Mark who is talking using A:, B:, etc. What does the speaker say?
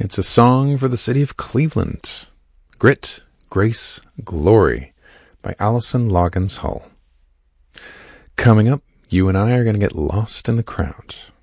A: It's a song for the city of Cleveland. Grit, Grace, Glory by Allison Loggins Hull. Coming up, you and I are going to get lost in the crowd.